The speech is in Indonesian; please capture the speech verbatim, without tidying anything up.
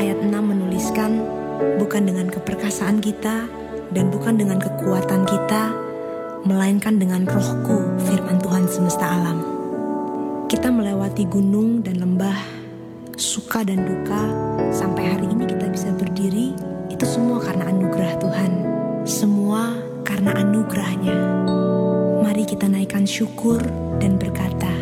ayat enam menuliskan, bukan dengan keperkasaan kita dan bukan dengan kekuatan kita, melainkan dengan rohku, firman Tuhan semesta alam. Kita melewati gunung dan lembah, suka dan duka, sampai hari ini kita bisa berdiri, itu semua karena anugerah Tuhan. Semua karena anugerahnya. Mari kita naikkan syukur dan berkata,